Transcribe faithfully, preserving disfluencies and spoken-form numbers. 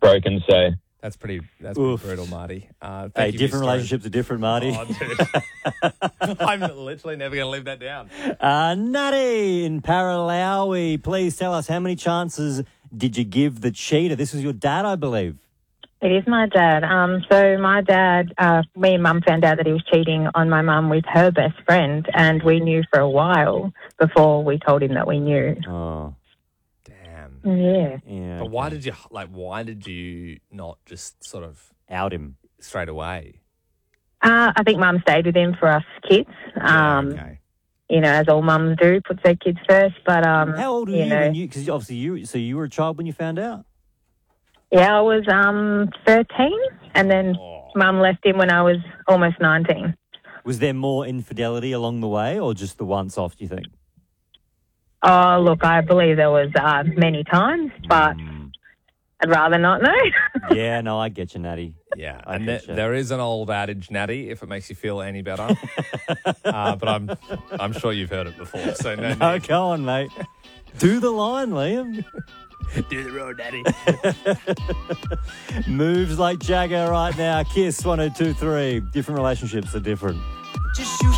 broken. So That's pretty That's pretty Oof. brutal, Marty. Uh, thank Hey, you for your different story. relationships are different, Marty. Oh, dude. I'm literally never going to leave that down. Uh, Natty in Paralawi, please tell us, how many chances did you give the cheater? This was your dad, I believe. It is my dad. Um, so my dad, uh, me and Mum found out that he was cheating on my mum with her best friend, and we knew for a while before we told him that we knew. Oh, Damn. Yeah. yeah. But why did you like? Why did you not just sort of Out him. straight away? Uh, I think Mum stayed with him for us kids. Um, okay. You know, as all mums do, puts their kids first. But um, How old were you you? know, when you Because obviously you, so you were a child when you found out? yeah, I was um thirteen, and then Oh. Mum left him when I was almost nineteen. Was there more infidelity along the way, or just the once off, do you think? Oh, look, I believe there was uh, many times, but Mm. I'd rather not know. Yeah, no, I get you, Natty. Yeah, I and get th- you. there is an old adage, Natty, if it makes you feel any better. uh, but I'm, I'm sure you've heard it before. So no, No, need. go on, mate. Do the line, Liam. Do the road, Natty. Moves like Jagger right now. Kiss one oh two three. Different relationships are different. Just use